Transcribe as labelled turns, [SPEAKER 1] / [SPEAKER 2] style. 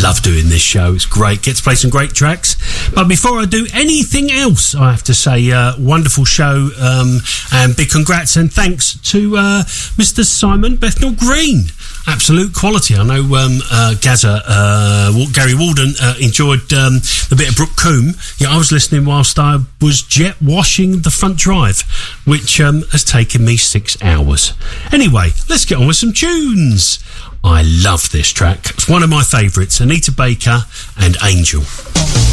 [SPEAKER 1] love doing this show. It's great. Get to play some great tracks. But before I do anything else, I have to say, wonderful show, and big congrats and thanks to Mr. Simon Bethnal Green. Absolute quality. I know Gary Walden enjoyed the bit of Brooke Coombe. Yeah, I was listening whilst I was jet washing the front drive, which has taken me 6 hours. Anyway, let's get on with some tunes. I love this track. It's one of my favourites. Anita Baker and Angel.